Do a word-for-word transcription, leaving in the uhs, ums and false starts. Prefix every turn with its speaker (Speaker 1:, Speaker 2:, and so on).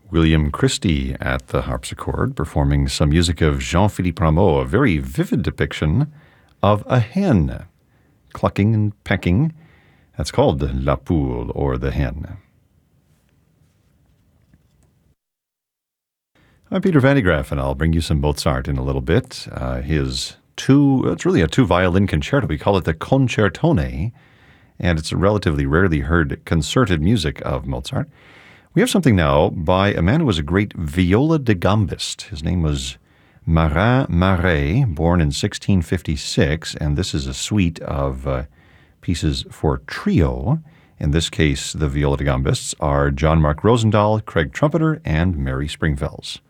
Speaker 1: William Christie at the harpsichord, performing some music of Jean-Philippe Rameau, a very vivid depiction of a hen clucking and pecking. That's called La Poule, or the hen. I'm Peter Van de Graaff, and I'll bring you some Mozart in a little bit. Uh, his two, it's really a two-violin concerto. We call it the Concertone, and it's a relatively rarely heard concerted music of Mozart. We have something now by a man who was a great viola da gambist. His name was Marin Marais, born in sixteen fifty-six, and this is a suite of uh, pieces for trio. In this case, the viola da gambists are John Mark Rosendahl, Craig Trumpeter, and Mary Springfells.